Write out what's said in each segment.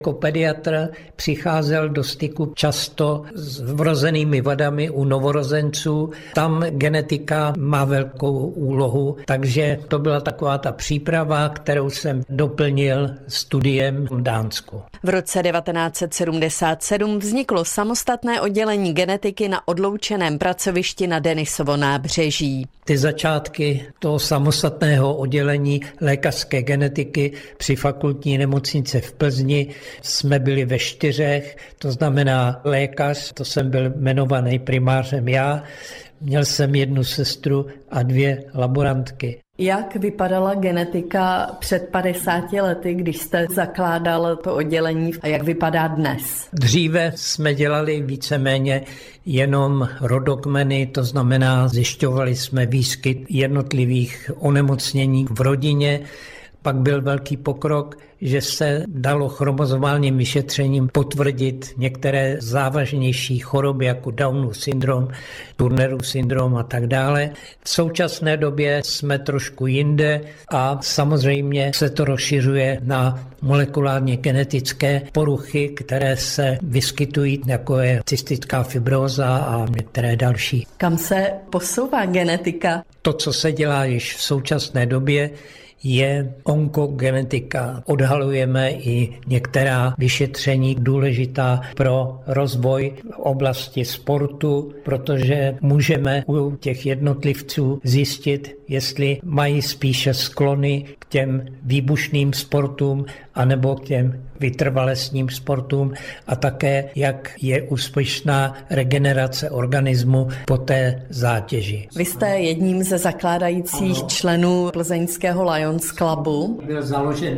Jako pediatr přicházel do styku často s vrozenými vadami u novorozenců. Tam genetika má velkou úlohu, takže to byla taková ta příprava, kterou jsem doplnil studiem v Dánsku. V roce 1977 vzniklo samostatné oddělení genetiky na odloučeném pracovišti na Denisovo nábřeží. Ty začátky toho samostatného oddělení lékařské genetiky při fakultní nemocnici v Plzni jsme byli ve 4, to znamená lékař, to jsem byl jmenovaný primářem já, měl jsem 1 sestru a 2 laborantky. Jak vypadala genetika před 50 lety, když jste zakládal to oddělení a jak vypadá dnes? Dříve jsme dělali víceméně jenom rodokmeny, to znamená zjišťovali jsme výskyt jednotlivých onemocnění v rodině. Pak byl velký pokrok, že se dalo chromozomálním vyšetřením potvrdit některé závažnější choroby, jako Downův syndrom, Turnerův syndrom a tak dále. V současné době jsme trošku jinde a samozřejmě se to rozšiřuje na molekulárně genetické poruchy, které se vyskytují, jako je cystická fibróza a některé další. Kam se posouvá genetika? To, co se dělá již v současné době, je onkogenetika. Odhalujeme i některá vyšetření důležitá pro rozvoj v oblasti sportu, protože můžeme u těch jednotlivců zjistit, jestli mají spíše sklony k těm výbušným sportům anebo k těm vytrvalostním sportům a také, jak je úspěšná regenerace organismu po té zátěži. Vy jste jedním ze zakládajících členů plzeňského Lions Clubu. Byl založen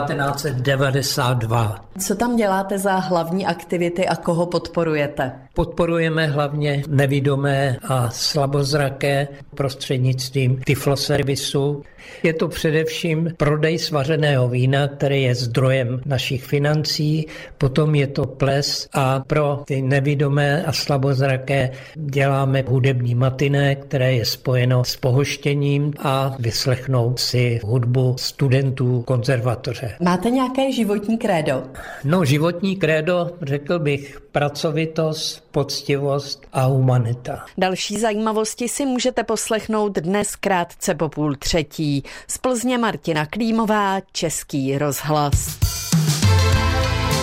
1992. Co tam děláte za hlavní aktivity a koho podporujete? Podporujeme hlavně nevidomé a slabozraké prostřednictvím Tyfloservisu. Je to především prodej svařeného vína, který je zdrojem našich financí, potom je to ples a pro ty nevidomé a slabozraké děláme hudební matiné, které je spojeno s pohoštěním a vyslechnout si hudbu studentů konzervatoře. Máte nějaké životní krédo? No, životní krédo, řekl bych, pracovitost, poctivost a humanita. Další zajímavosti si můžete poslechnout dnes krátce po 2:30. Z Plzně Martina Klímová, Český rozhlas.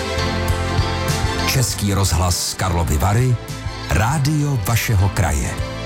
Český rozhlas Karlovy Vary, rádio vašeho kraje.